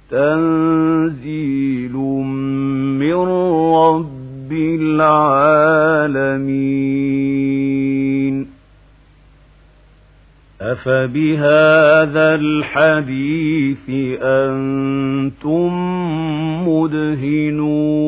تنزيل من رب العالمين. أفبهذا الحديث أنتم مدهنون.